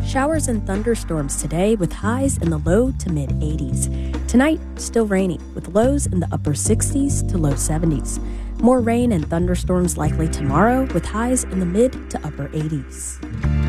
Showers and thunderstorms today with highs in the low to mid 80s. Tonight, still rainy with lows in the upper 60s to low 70s. More rain and thunderstorms likely tomorrow with highs in the mid to upper 80s.